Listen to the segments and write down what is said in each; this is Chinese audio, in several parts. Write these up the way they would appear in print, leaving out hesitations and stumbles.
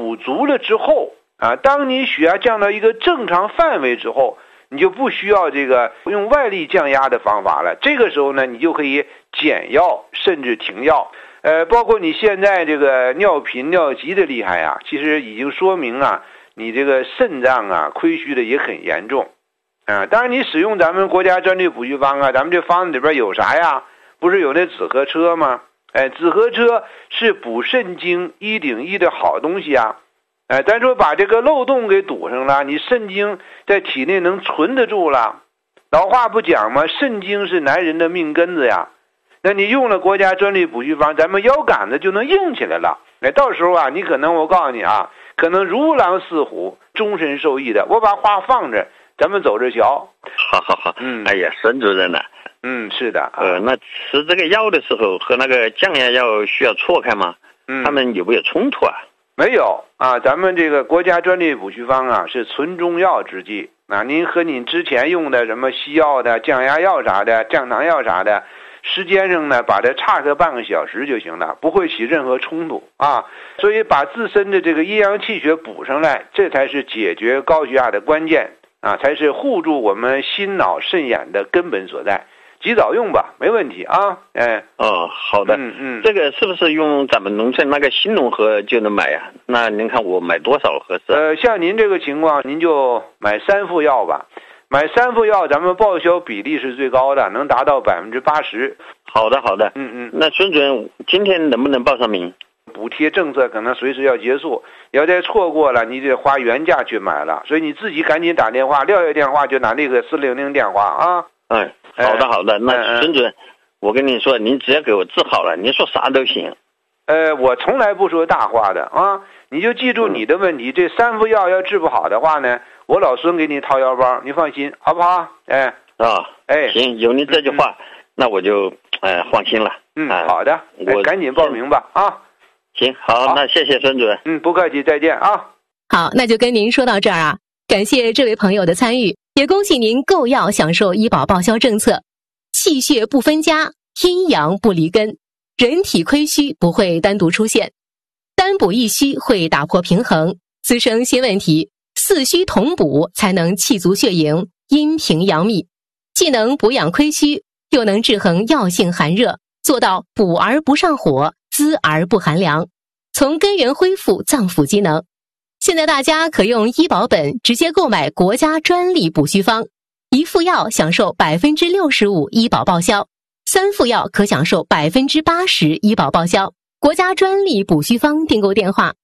补足了之后当你血压降到一个正常范围之后，你就不需要这个用外力降压的方法了。这个时候呢，你就可以减药甚至停药。包括你现在这个尿频尿急的厉害其实已经说明你这个肾脏亏虚的也很严重。当然你使用咱们国家专利补虚方咱们这方子里边有啥呀？不是有那紫河车吗？紫河车是补肾精1顶1的好东西咱说把这个漏洞给堵上了，你肾精在体内能存得住了。老话不讲吗？肾精是男人的命根子呀。那你用了国家专利补虚方，咱们腰杆子就能硬起来了。到时候你可能我告诉你可能如狼似虎，终身受益的。我把话放着，咱们走着瞧。 好。哎呀，孙主任是的。 那吃这个药的时候和那个降压药需要错开吗？他们有没有冲突没有咱们这个国家专利补虚方是纯中药之剂您和你之前用的什么西药的降压药啥的降糖药啥的时间上呢把它差个半个小时就行了，不会起任何冲突所以把自身的这个阴阳气血补上来，这才是解决高血压的关键才是护住我们心脑肾眼的根本所在。及早用吧，没问题好的。这个是不是用咱们农村那个新农合就能买那您看我买多少合适像您这个情况，您就买3副药吧。买3副药，咱们报销比例是最高的，能达到80%。 好的。那孙主任今天能不能报上名？ 补贴政策可能随时要结束，要再错过了，你得花原价去买了。所以你自己赶紧打电话，撂下电话就拿那个400电话好的。那孙主任，我跟你说，您只要给我治好了，您说啥都行。 我从来不说大话的你就记住你的问题。这3副药要治不好的话呢，我老孙给你掏腰包，你放心，好不好？ 行，有您这句话，那我就放心了。 好的，我赶紧报名吧行，好，那谢谢孙主任。 不客气，再见好，那就跟您说到这儿感谢这位朋友的参与，也恭喜您购药享受医保报销政策。气血不分家，阴阳不离根，人体亏虚不会单独出现，单补一虚会打破平衡，滋生新问题。四虚同补才能气足血盈，阴平阳秘，既能补养亏虚，又能制衡药性寒热，做到补而不上火，滋而不寒凉，从根源恢复脏腑机能。现在大家可用医保本直接购买国家专利补虚方，1副药享受65%医保报销，3副药可享受80%医保报销。国家专利补虚方订购电话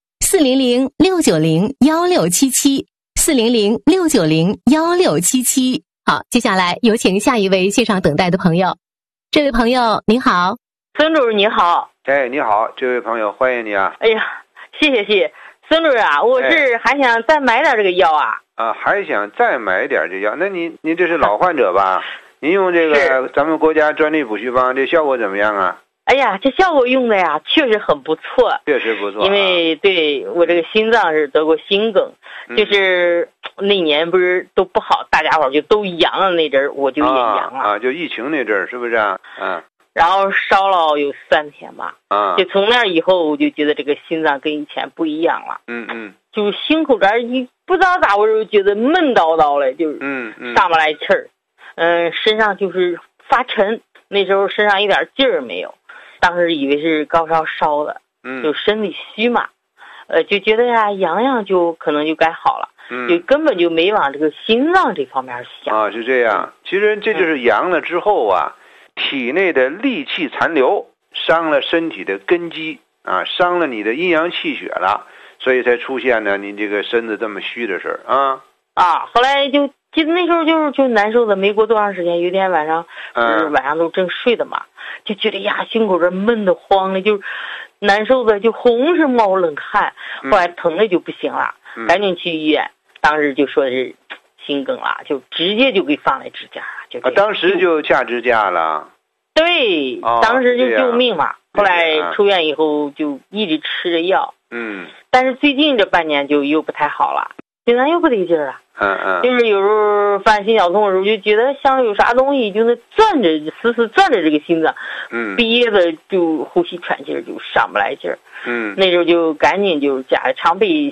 400-690-1677，400-690-1677。好，接下来有请下一位线上等待的朋友。这位朋友您好。 孙主任你好。 你好，这位朋友欢迎你哎呀，谢谢孙主任我是还想再买点这个药还想再买点这药。那您这是老患者吧？您用这个咱们国家专利补虚方，这效果怎么样哎呀，这效果用的确实很不错。 确实不错。 因为对我这个心脏是得过心梗，就是那年不是都不好，大家伙就都阳了那阵儿，我就也阳了就疫情那阵儿是不是然后烧了有3天吧就从那以后我就觉得这个心脏跟以前不一样了就心口这儿不知道咋回事，觉得闷叨叨的，就是上不来气儿身上就是发沉，那时候身上一点劲儿没有，当时以为是高烧的就身体虚嘛就觉得阳就可能就该好了就根本就没往这个心脏这方面想是这样。其实这就是阳了之后体内的戾气残留伤了身体的根基伤了你的阴阳气血了，所以才出现呢你这个身子这么虚的事儿后来就记得那时候就难受的，没过多长时间，有一天晚上晚上都正睡的嘛，就觉得胸口这闷得慌的，就难受的就红是冒冷汗，后来疼的就不行了赶紧去医院，当时就说是心梗了，就直接就给放在支架当时就下支架了。 对当时就救命嘛后来出院以后就一直吃着药但是最近这半年就又不太好了，心脏又不得劲儿了就是有时候犯心绞痛的时候就觉得像有啥东西就那攥着死攥着这个心脏憋的就呼吸喘气儿就上不来劲儿那时候就赶紧就加常备